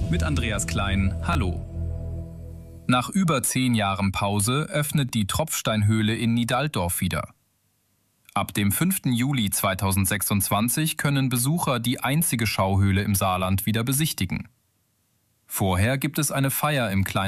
Mit Andreas Klein, hallo. Nach über 10 Jahren Pause öffnet die Tropfsteinhöhle in Nidaldorf wieder. Ab dem 5. Juli 2026 können Besucher die einzige Schauhöhle im Saarland wieder besichtigen. Vorher gibt es eine Feier im kleinen